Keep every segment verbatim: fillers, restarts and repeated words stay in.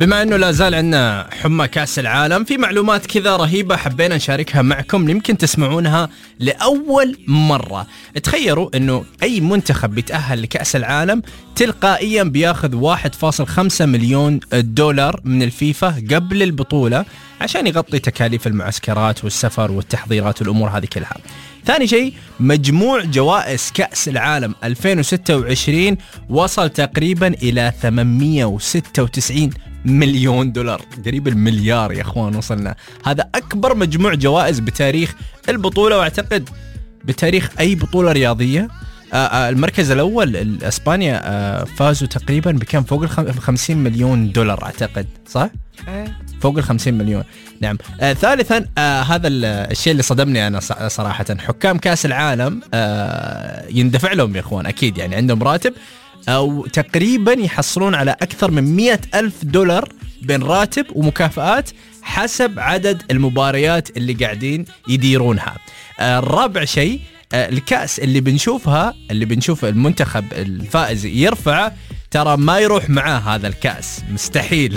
بما أنه لا زال عندنا حمى كأس العالم، في معلومات كذا رهيبة حبينا نشاركها معكم، يمكن تسمعونها لأول مرة. تخيلوا أنه أي منتخب بيتأهل لكأس العالم تلقائيا بياخذ واحد فاصلة خمسة مليون دولار من الفيفا قبل البطولة عشان يغطي تكاليف المعسكرات والسفر والتحضيرات والأمور هذه كلها. ثاني شيء، مجموع جوائز كأس العالم ألفين وستة وعشرين وصل تقريبا إلى ثمانمئة وستة وتسعين مليون دولار، قريب المليار يا أخوان وصلنا. هذا أكبر مجموع جوائز بتاريخ البطولة، واعتقد بتاريخ أي بطولة رياضية. آه المركز الأول إسبانيا آه فازوا تقريبا بكم فوق الخمسين مليون دولار أعتقد، صح؟ فوق الخمسين مليون. نعم. آه ثالثا آه هذا الشيء اللي صدمني أنا صراحة، حكام كأس العالم آه يندفع لهم يا أخوان أكيد، يعني عندهم راتب أو تقريبا يحصلون على أكثر من مئة ألف دولار بين راتب ومكافآت حسب عدد المباريات اللي قاعدين يديرونها. آه الرابع شيء، آه الكأس اللي بنشوفها اللي بنشوف المنتخب الفائز يرفع، ترى ما يروح معاه هذا الكأس، مستحيل.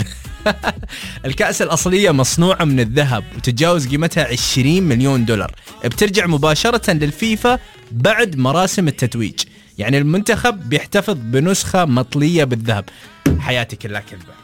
الكأس الأصلية مصنوعة من الذهب وتتجاوز قيمتها عشرين مليون دولار، بترجع مباشرة للفيفا بعد مراسم التتويج. يعني المنتخب بيحتفظ بنسخة مطلية بالذهب. حياتي كلها كذبة،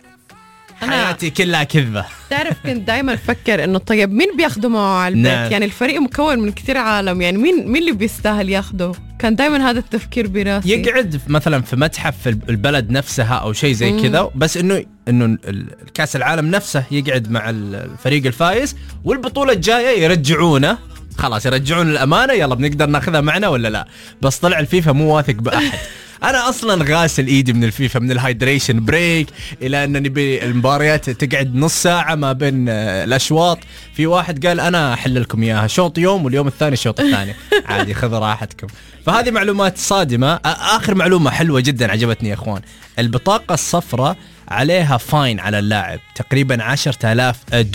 حياتي كلها كذبة. تعرف كنت دايما أفكر إنه طيب مين بياخده معه على البيت؟ نعم. يعني الفريق مكون من كثير عالم، يعني مين مين اللي بيستاهل ياخده؟ كان دايما هذا التفكير براسي. يقعد مثلا في متحف في البلد نفسها أو شيء زي كذا، بس إنه إنه الكأس العالم نفسه يقعد مع الفريق الفائز، والبطولة الجاية يرجعونه، خلاص يرجعون الأمانة، يلا بنقدر ناخذها معنا ولا لا. بس طلع الفيفا مو واثق بأحد. أنا أصلاً غاسل إيدي من الفيفا، من الهايدريشن بريك إلى أن نبي المباريات تقعد نص ساعة ما بين الأشواط. في واحد قال أنا أحل لكم إياها شوط يوم واليوم الثاني شوط الثاني، عادي خذوا راحتكم. فهذه معلومات صادمة. آخر معلومة حلوة جداً عجبتني يا أخوان، البطاقة الصفراء عليها فاين على اللاعب تقريباً عشرة آلاف